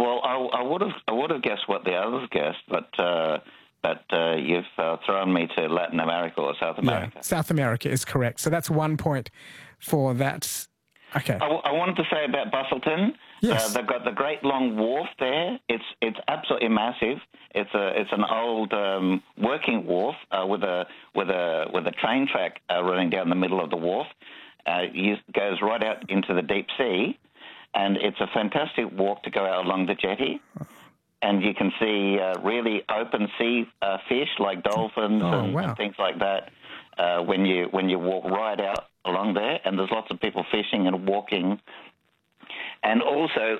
Well, I would have guessed what the others guessed, but you've thrown me to Latin America or South America. Yeah, South America is correct. So that's 1 point for that. Okay. I wanted to say about Busselton. Yes. They've got the great long wharf there. It's absolutely massive. It's an old working wharf with a train track running down the middle of the wharf. It goes right out into the deep sea, and it's a fantastic walk to go out along the jetty. And you can see really open sea fish like dolphins and things like that when you walk right out along there. And there's lots of people fishing and walking. And also,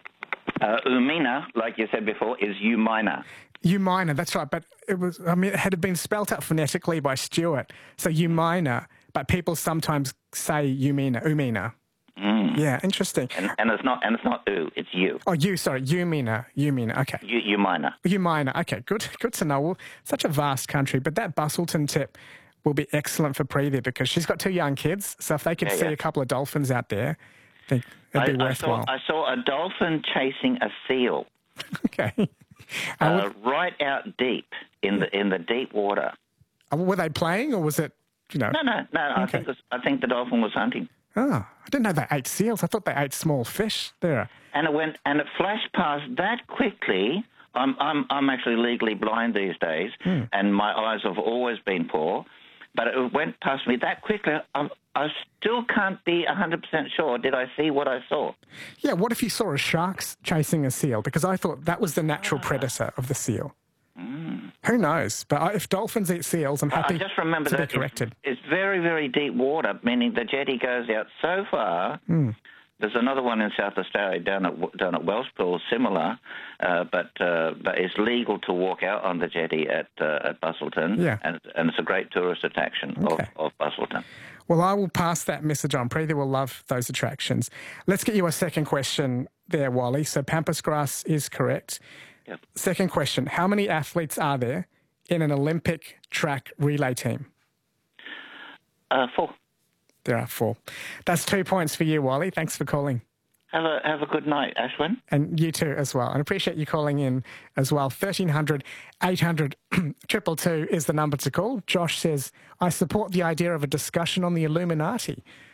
Umina, like you said before, is U minor. U minor, that's right. But it had been spelt out phonetically by Stuart. So U minor, but people sometimes say Umina. Yeah, interesting. And it's not U, it's U. Oh, Umina, okay. U minor. U minor, okay, good to know. Well, such a vast country, but that Busselton tip will be excellent for Preeti because she's got 2 young kids, so if they could see a couple of dolphins out there, I think it'd be worthwhile. I saw a dolphin chasing a seal. Okay. Right out deep in the deep water. Were they playing, or was it, No. Okay. I think the dolphin was hunting. Oh, I didn't know they ate seals. I thought they ate small fish there. And it flashed past that quickly. I'm actually legally blind these days, and my eyes have always been poor. But it went past me that quickly. I still can't be 100% sure. Did I see what I saw? Yeah. What if you saw a shark chasing a seal? Because I thought that was the natural predator of the seal. Who knows? But if dolphins eat seals, I'm happy I just remember to that be corrected. It's very, very deep water, meaning the jetty goes out so far. There's another one in South Australia down at Wellspool, similar, but it's legal to walk out on the jetty at Busselton, and it's a great tourist attraction of Busselton. Well, I will pass that message on. Preeti will love those attractions. Let's get you a second question there, Wally. So Pampas Grass is correct. Yep. Second question, how many athletes are there in an Olympic track relay team? 4. There are 4. That's 2 points for you, Wally. Thanks for calling. Have a good night, Ashwin. And you too as well. And appreciate you calling in as well. 1300 800 222 is the number to call. Josh says, I support the idea of a discussion on the Illuminati.